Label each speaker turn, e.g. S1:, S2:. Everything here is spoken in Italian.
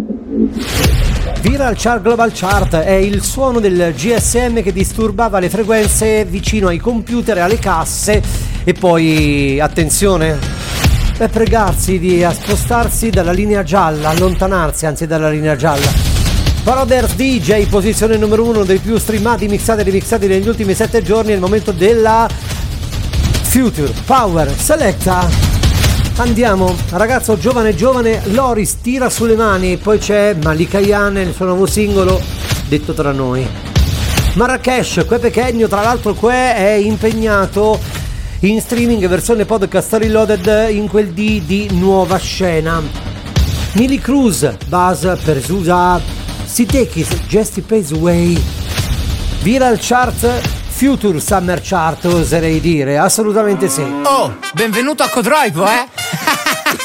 S1: Viral Chart Global Chart è il suono del GSM che disturbava le frequenze vicino ai computer e alle casse e poi, attenzione, per pregarsi di spostarsi dalla linea gialla, allontanarsi anzi dalla linea gialla. Brothers DJ, posizione numero 1 dei più streamati, mixati e remixati negli ultimi 7 giorni, è il momento della Future Power Selecta. Andiamo, ragazzo giovane, Loris, tira sulle mani, poi c'è Malika Yan, il suo nuovo singolo, detto tra noi. Marrakesh, Que Pequeño, tra l'altro Que è impegnato in streaming versione podcast reloaded in quel di Nuova Scena. Nili Cruz, Buzz per Zusa, Sitekis, Just Pays Away. Viral Chart, Future Summer Chart, oserei dire, assolutamente sì.
S2: Oh, benvenuto a Codroico,